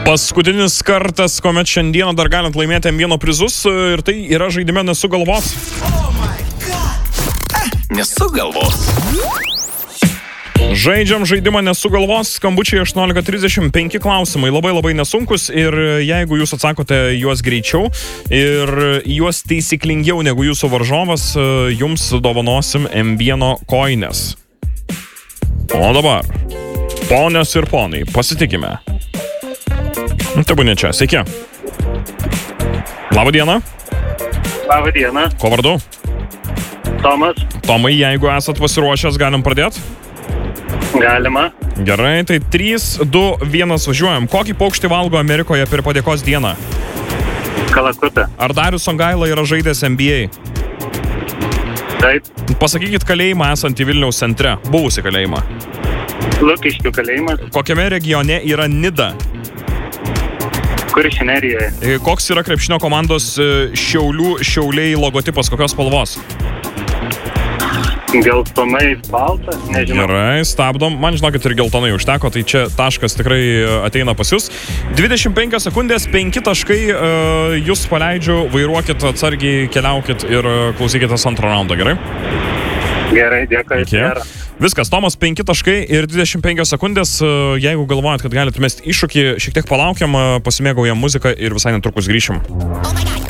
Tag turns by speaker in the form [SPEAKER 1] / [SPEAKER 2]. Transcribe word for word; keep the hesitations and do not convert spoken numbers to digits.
[SPEAKER 1] Paskutinis kartas, kuomet šiandieną dar galint laimėti M vieno prizus ir tai yra žaidime Nesu galvos.
[SPEAKER 2] Oh my God. Eh, nesu galvos.
[SPEAKER 1] Žaidžiam žaidimą Nesu galvos, skambučiai aštuoniolika trisdešimt penki klausimai, labai labai nesunkus ir jeigu jūs atsakote juos greičiau ir juos taisyklingiau negu jūsų varžovas, jums dovanosim M vieno koines. O dabar, ponios ir ponai, pasitikime. Tebūnė čia, sveiki. Labą dieną.
[SPEAKER 3] Labą dieną.
[SPEAKER 1] Ko vardu?
[SPEAKER 3] Tomas.
[SPEAKER 1] Tomai, jeigu esat pasiruošęs, galim pradėti?
[SPEAKER 3] Galima.
[SPEAKER 1] Gerai, tai trys, du, vienas važiuojam. Kokį paukštį valgo Amerikoje per padėkos dieną?
[SPEAKER 3] Kalakutą.
[SPEAKER 1] Ar Darius Songaila yra žaidęs N B A?
[SPEAKER 3] Taip.
[SPEAKER 1] Pasakykit kalėjimą esantį Vilniaus centre, buvusi kalėjimą.
[SPEAKER 3] Lukiškių kalėjimas.
[SPEAKER 1] Kokiame regione yra Nida?
[SPEAKER 3] Kuršių nerijoje.
[SPEAKER 1] Koks yra krepšinio komandos Šiaulių Šiauliai logotipas, kokios spalvos?
[SPEAKER 3] Geltonai baltas, nežinau.
[SPEAKER 1] Gerai, stabdom. Man žinokit ir geltonai užteko, tai čia taškas tikrai ateina pas jūs. dvidešimt penkios sekundės, penki taškai, jūs paleidžiu, vairuokit atsargiai, keliaukit ir klausykitės antro raundo, gerai?
[SPEAKER 3] Gerai, dėkui.
[SPEAKER 1] Okay. Viskas, Tomas, penki taškai ir dvidešimt penkios sekundės. Jeigu galvojat, kad galite mesti iššūkį, šiek tiek palaukiam, pasimėgaujam muziką ir visai netrukus grįšim.
[SPEAKER 2] Oh my God.